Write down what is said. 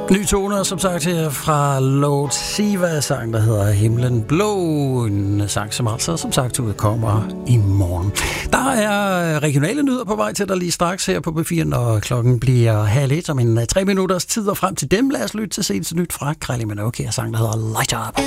Nye toner, som sagt, her fra Lord Siva, sang, der hedder Himlen Blå. En sang, som altså, som sagt, udkommer i morgen. Der er regionale nyheder på vej til dig lige straks her på B4, når klokken bliver 12:30 om en 3 minutters tid, og frem til dem, lad os lytte til seneste nyt fra Kylie Minogue, her sang, der hedder Light Up.